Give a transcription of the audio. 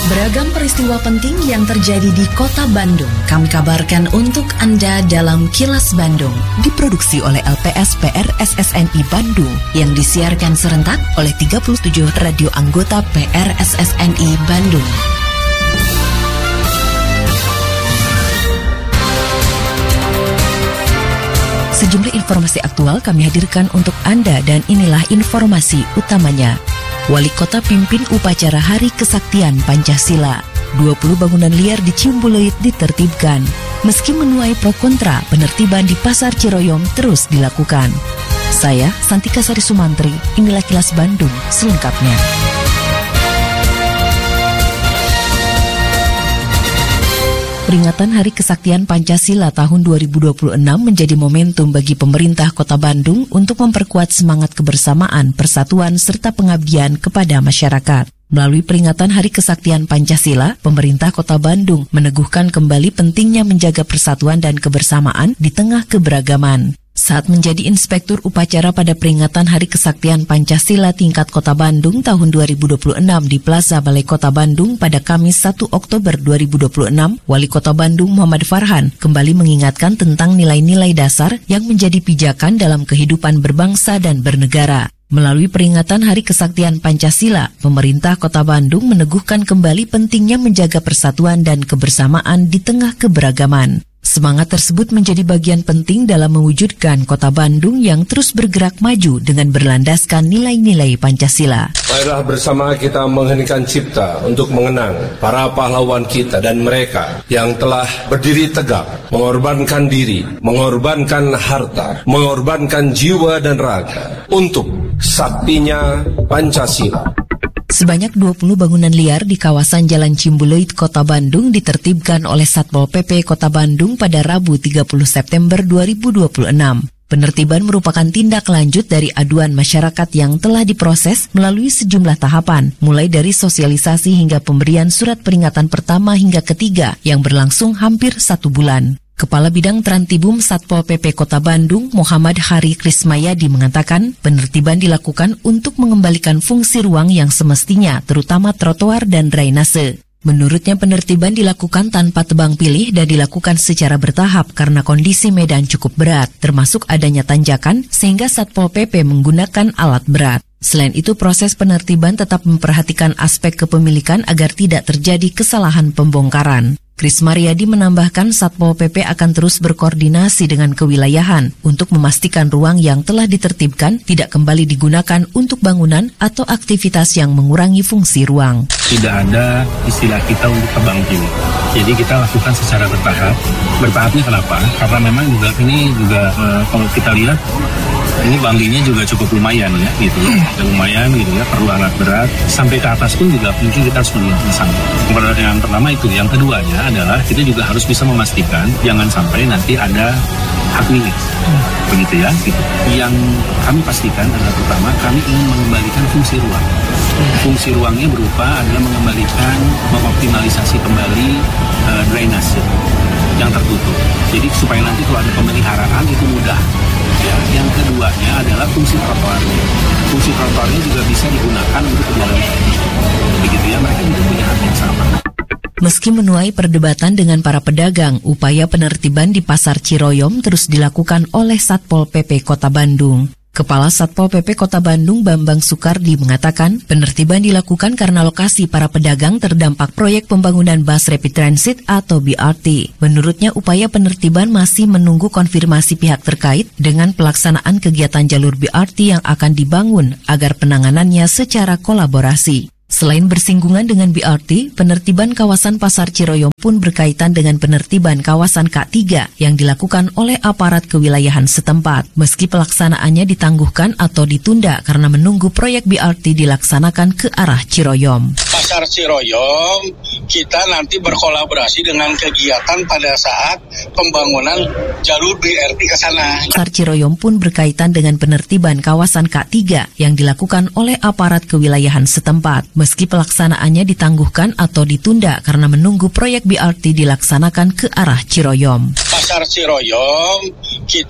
Beragam peristiwa penting yang terjadi di Kota Bandung kami kabarkan untuk Anda dalam Kilas Bandung. Diproduksi oleh LPS PRSSNI Bandung yang disiarkan serentak oleh 37 radio anggota PRSSNI Bandung. Sejumlah informasi aktual kami hadirkan untuk Anda dan inilah informasi utamanya. Wali Kota pimpin upacara Hari Kesaktian Pancasila. 20 bangunan liar di Ciumbuleuit ditertibkan. Meski menuai pro kontra, penertiban di Pasar Ciroyom terus dilakukan. Saya, Santika Sari Sumantri, inilah Kilas Bandung selengkapnya. Peringatan Hari Kesaktian Pancasila tahun 2026 menjadi momentum bagi pemerintah Kota Bandung untuk memperkuat semangat kebersamaan, persatuan, serta pengabdian kepada masyarakat. Melalui peringatan Hari Kesaktian Pancasila, pemerintah Kota Bandung meneguhkan kembali pentingnya menjaga persatuan dan kebersamaan di tengah keberagaman. Saat menjadi inspektur upacara pada peringatan Hari Kesaktian Pancasila tingkat Kota Bandung tahun 2026 di Plaza Balai Kota Bandung pada Kamis 1 Oktober 2026, Wali Kota Bandung Muhammad Farhan kembali mengingatkan tentang nilai-nilai dasar yang menjadi pijakan dalam kehidupan berbangsa dan bernegara. Melalui peringatan Hari Kesaktian Pancasila, pemerintah Kota Bandung meneguhkan kembali pentingnya menjaga persatuan dan kebersamaan di tengah keberagaman. Semangat tersebut menjadi bagian penting dalam mewujudkan Kota Bandung yang terus bergerak maju dengan berlandaskan nilai-nilai Pancasila. Marilah bersama kita mengheningkan cipta untuk mengenang para pahlawan kita dan mereka yang telah berdiri tegak, mengorbankan diri, mengorbankan harta, mengorbankan jiwa dan raga untuk saktinya Pancasila. Sebanyak 20 bangunan liar di kawasan Jalan Ciumbuleuit, Kota Bandung ditertibkan oleh Satpol PP Kota Bandung pada Rabu 30 September 2026. Penertiban merupakan tindak lanjut dari aduan masyarakat yang telah diproses melalui sejumlah tahapan, mulai dari sosialisasi hingga pemberian surat peringatan pertama hingga ketiga yang berlangsung hampir 1 bulan. Kepala Bidang Trantibum Satpol PP Kota Bandung, Muhammad Hari Krismayadi mengatakan, penertiban dilakukan untuk mengembalikan fungsi ruang yang semestinya, terutama trotoar dan drainase. Menurutnya penertiban dilakukan tanpa tebang pilih dan dilakukan secara bertahap karena kondisi medan cukup berat, termasuk adanya tanjakan sehingga Satpol PP menggunakan alat berat. Selain itu, proses penertiban tetap memperhatikan aspek kepemilikan agar tidak terjadi kesalahan pembongkaran. Kris Mariadi menambahkan Satpol PP akan terus berkoordinasi dengan kewilayahan untuk memastikan ruang yang telah ditertibkan tidak kembali digunakan untuk bangunan atau aktivitas yang mengurangi fungsi ruang. Tidak ada istilah kita untuk tebang pilih. Jadi kita lakukan secara bertahap. Bertahapnya kenapa? Karena memang juga ini juga kalau kita lihat ini banglinya juga cukup lumayan ya gitu. Lumayan gitu ya, perlu alat berat. Sampai ke atas pun juga mungkin kita harus memasang. Yang pertama itu, yang keduanya adalah kita juga harus bisa memastikan jangan sampai nanti ada hak milik. Begitu ya gitu. Yang kami pastikan adalah pertama kami ingin mengembalikan fungsi ruang. Fungsi ruangnya berupa adalah mengoptimalisasi kembali drainase yang tertutup. Jadi supaya nanti kalau ada pemeliharaan itu mudah. Ya, yang keduanya adalah fungsi trotoarnya. Fungsi trotoarnya juga bisa digunakan untuk pejalan kaki. Begitu ya, mereka juga punya hak yang sama. Meski menuai perdebatan dengan para pedagang, upaya penertiban di Pasar Ciroyom terus dilakukan oleh Satpol PP Kota Bandung. Kepala Satpol PP Kota Bandung Bambang Sukardi mengatakan penertiban dilakukan karena lokasi para pedagang terdampak proyek pembangunan bus rapid transit atau BRT. Menurutnya upaya penertiban masih menunggu konfirmasi pihak terkait dengan pelaksanaan kegiatan jalur BRT yang akan dibangun agar penanganannya secara kolaborasi. Selain bersinggungan dengan BRT, penertiban kawasan Pasar Ciroyom pun berkaitan dengan penertiban kawasan K3 yang dilakukan oleh aparat kewilayahan setempat. Meski pelaksanaannya ditangguhkan atau ditunda karena menunggu proyek BRT dilaksanakan ke arah Ciroyom. Pasar Ciroyom, kita nanti berkolaborasi dengan kegiatan pada saat pembangunan jalur BRT ke sana. Pasar Ciroyom pun berkaitan dengan penertiban kawasan K3 yang dilakukan oleh aparat kewilayahan setempat. Meski pelaksanaannya ditangguhkan atau ditunda karena menunggu proyek BRT dilaksanakan ke arah Ciroyom. Pasar Ciroyom, kita